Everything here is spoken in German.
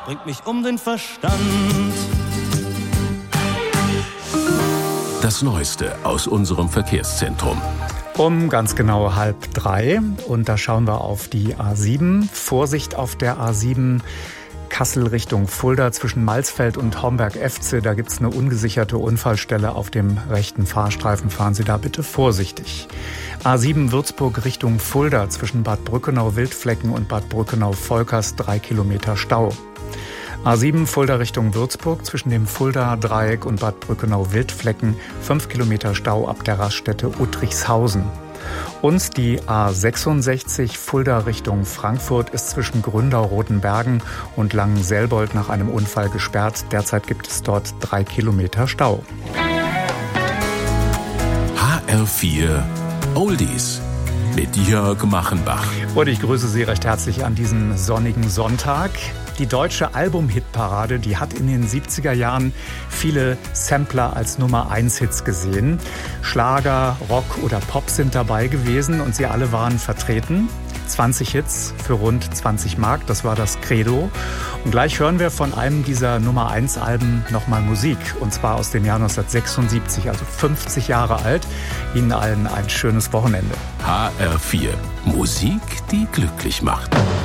bringt mich um den Verstand. Das Neueste aus unserem Verkehrszentrum. Um ganz genau 2:30 und da schauen wir auf die A7. Vorsicht auf der A7 Kassel Richtung Fulda zwischen Malsfeld und Homberg-Efze. Da gibt es eine ungesicherte Unfallstelle auf dem rechten Fahrstreifen. Fahren Sie da bitte vorsichtig. A7 Würzburg Richtung Fulda zwischen Bad Brückenau-Wildflecken und Bad Brückenau-Volkers 3 Kilometer Stau. A7 Fulda Richtung Würzburg zwischen dem Fulda-Dreieck und Bad Brückenau-Wildflecken 5 Kilometer Stau ab der Raststätte Uttrichshausen. Und die A66 Fulda Richtung Frankfurt ist zwischen Gründau-Rotenbergen und Langenselbold nach einem Unfall gesperrt. Derzeit gibt es dort 3 Kilometer Stau. HR4 Oldies mit Jörg Machenbach. Und ich grüße Sie recht herzlich an diesem sonnigen Sonntag. Die deutsche Album-Hitparade, die hat in den 70er Jahren viele Sampler als Nummer-1-Hits gesehen. Schlager, Rock oder Pop sind dabei gewesen und sie alle waren vertreten. 20 Hits für rund 20 Mark, das war das Credo. Und gleich hören wir von einem dieser Nummer-1-Alben nochmal Musik. Und zwar aus dem Jahr 1976, also 50 Jahre alt. Ihnen allen ein schönes Wochenende. HR4 Musik, die glücklich macht.